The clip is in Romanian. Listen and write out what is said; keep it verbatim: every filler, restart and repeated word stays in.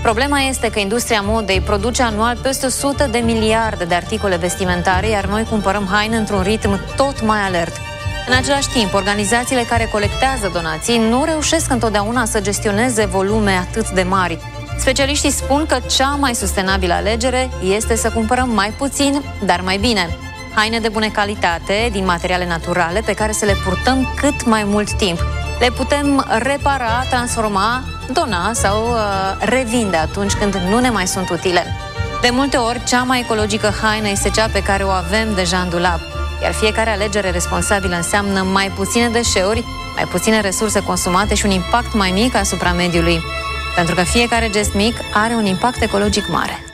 Problema este că industria modei produce anual peste o sută de miliarde de articole vestimentare, iar noi cumpărăm haine într-un ritm tot mai alert. În același timp, organizațiile care colectează donații nu reușesc întotdeauna să gestioneze volume atât de mari. Specialiștii spun că cea mai sustenabilă alegere este să cumpărăm mai puțin, dar mai bine. Haine de bună calitate, din materiale naturale, pe care să le purtăm cât mai mult timp. Le putem repara, transforma, dona sau uh, revinde atunci când nu ne mai sunt utile. De multe ori, cea mai ecologică haină este cea pe care o avem deja în dulap. Iar fiecare alegere responsabilă înseamnă mai puține deșeuri, mai puține resurse consumate și un impact mai mic asupra mediului. Pentru că fiecare gest mic are un impact ecologic mare.